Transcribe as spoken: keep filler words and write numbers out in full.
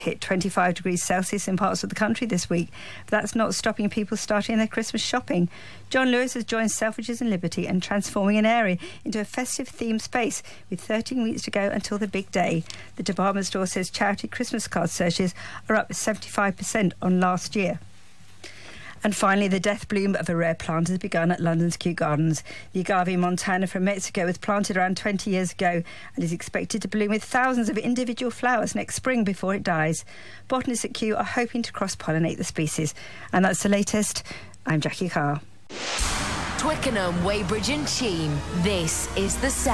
hit twenty-five degrees Celsius in parts of the country this week, but that's not stopping people starting their Christmas shopping. John Lewis has joined Selfridges and Liberty and transforming an area into a festive-themed space with thirteen weeks to go until the big day. The department store says charity Christmas card searches are up seventy-five percent on last year. And finally, the death bloom of a rare plant has begun at London's Kew Gardens. The agave montana from Mexico was planted around twenty years ago and is expected to bloom with thousands of individual flowers next spring before it dies. Botanists at Kew are hoping to cross-pollinate the species. And that's the latest. I'm Jackie Carr. Twickenham, Weybridge and Cheam. This is The Sound.